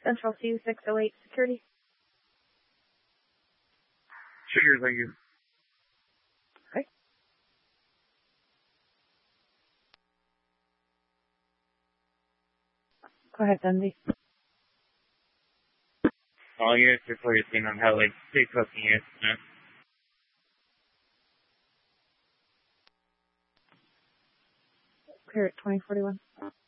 Central CU608 security. Sure, thank you. Okay. Go ahead, Dundee. All units are focusing on how, stay cooking incident. Clear at 2041.